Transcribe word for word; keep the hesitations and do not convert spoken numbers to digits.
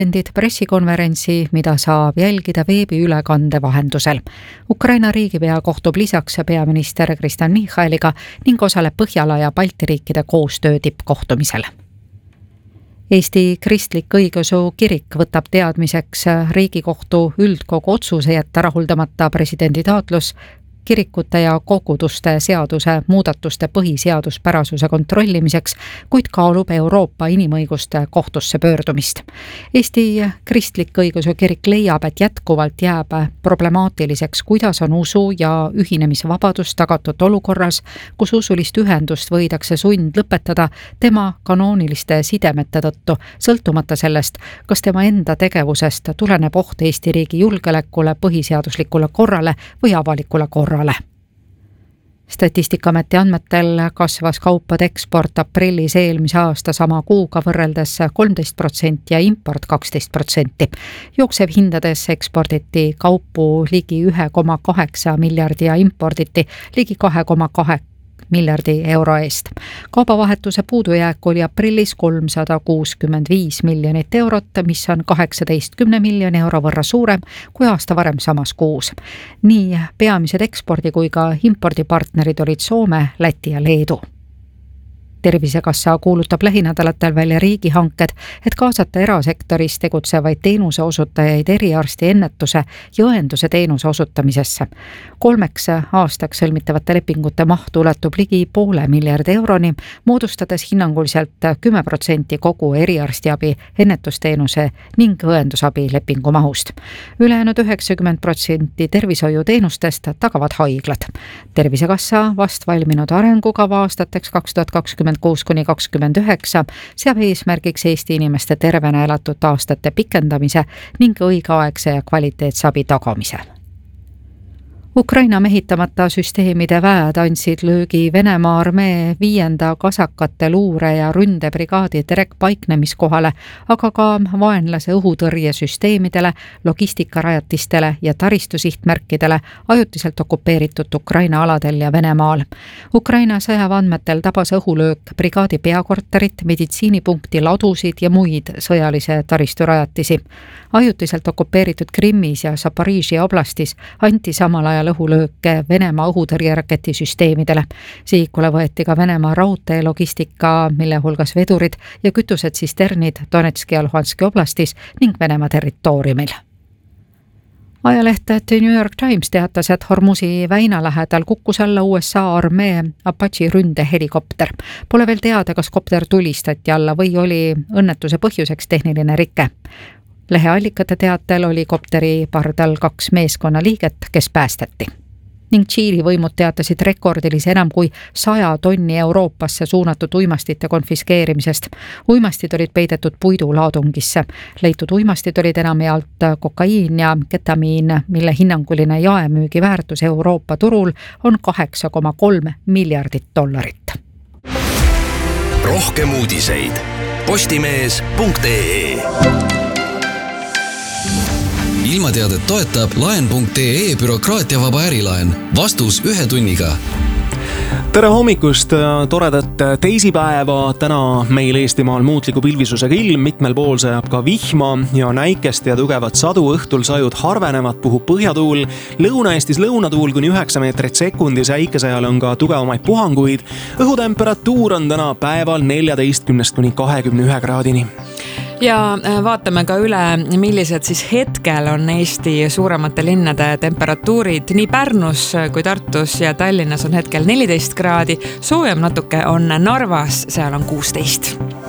pressikonverentsi, mida saab jälgida veebiülekande vahendusel. Ukraina riigipea kohtub lisaks peaminister Kristen Michaliga ning osaleb Põhjala ja Balti riikide koostöö tippkohtumisel. Eesti Kristlik Õigeusu Kirik võtab teadmiseks Riigikohtu üldkogu otsuse jätta rahuldamata presidendi taotlus kirikute ja koguduste seaduse muudatuste põhiseaduspärasuse kontrollimiseks, kuid kaalub Euroopa Inimõiguste kohtusse pöördumist. Eesti Kristlik Õigeusu Kirik leiab, et jätkuvalt jääb problemaatiliseks, kuidas on usu ja ühinemisvabadus tagatud olukorras, kus usulist ühendust võidakse sund lõpetada tema kanooniliste sidemete tõttu, sõltumata sellest, kas tema enda tegevusest tuleneb oht Eesti riigi julgeolekule, põhiseaduslikule korrale või avalikule korrale. Statistikaameti andmetel kasvas kaupade eksport aprillis eelmise aasta sama kuuga võrreldes kolmteist protsenti ja import kaksteist protsenti. Jooksev hindades eksporditi kaupu ligi üks koma kaheksa miljardi ja imporditi ligi kaks koma kaks miljardi euro eest. Kaubavahetuse puudujääk oli aprillis kolmsada kuuskümmend viis miljonit eurot, mis on kaheksateist miljoni euro võrra suurem kui aasta varem samas kuus. Nii peamised ekspordi kui ka impordipartnerid olid Soome, Läti ja Leedu. Tervisekassa kuulutab lähinädalatel välja riigihanked, et kaasata erasektoris tegutsevaid teenuse osutajaid eriarsti ennetuse ja õenduse teenuse osutamisesse. Kolmeks aastaks sõlmitavate lepingute maht ulatub ligi poole miljardi euroni, moodustades hinnanguliselt kümme protsenti kogu eriarstiabi, ennetusteenuse ning õendusabi lepingu mahust. Ülejäänud üheksakümmend protsenti tervishoiuteenustest tagavad haiglad. Tervisekassa vast valminud arengukava aastateks kaks tuhat kakskümmend kuus kuni kakskümmend üheksa seab eesmärgiks Eesti inimeste tervena elatud aastate pikendamise ning õigeaegse ja kvaliteetse abi tagamise. Ukraina mehitamata süsteemide väed andsid löögi Venemaa armee viienda kasakate luure ja ründebrigaadi direktpaiknemiskohale, aga ka vaenlase õhutõrjesüsteemidele, logistikarajatistele ja taristusihtmärkidele ajutiselt okupeeritud Ukraina aladel ja Venemaal. Ukraina sõjaväeandmetel tabas õhulöök brigaadi peakorterit, meditsiinipunkti, ladusid ja muid sõjalise taristurajatisi. Ajutiselt okupeeritud Krimmis ja Zaporižžja oblastis anti samal ajal õhulööke Venemaa õhutõrjeraketisüsteemidele. Sihikule võeti ka Venemaa raudtee logistika, mille hulgas vedurid ja kütused tsisternid Donetski ja Luhanski oblastis ning Venemaa territooriumil. Ajaleht The New York Times teatas, et Hormuzi väina lähedal kukkus alla U S A armee Apache ründehelikopter. Pole veel teada, kas kopter tulistati alla või oli õnnetuse põhjuseks tehniline rike. Leheallikate teatel oli kopteri pardal kaks meeskonna liiget, kes päästeti. Ning Tšiili võimud teatasid rekordilise enam kui saja tonni Euroopasse suunatud uimastite konfiskeerimisest. Uimastid olid peidetud puidulaadungisse. Leitud uimastid olid enamjaolt kokaiin ja ketamiin, mille hinnanguline jaemüügi väärtus Euroopa turul on kaheksa koma kolm miljardit dollarit. Rohkem uudiseid postimees punkt ee. Ilmateadet toetab laen punkt ee bürokraatiavaba ärilaen. Vastus ühe tunniga. Tere hommikust, toredat teisipäeva. Täna meil Eestimaal muutliku pilvisusega ilm, mitmel pool sajab ka vihma ja näikest ja tugevat sadu. Õhtul sajud harvenevad, puhub põhjatuul. Lõuna-Eestis lõunatuul kuni üheksa meetrit sekundis, äikesajal on ka tugevamaid puhanguid. Õhutemperatuur on täna päeval neljateistkümnest kuni kahekümne ühe kraadini. Ja vaatame ka üle, millised siis hetkel on Eesti suuremate linnade temperatuurid. Nii Pärnus kui Tartus ja Tallinnas on hetkel neliteist kraadi, soojem natuke on Narvas, seal on kuusteist.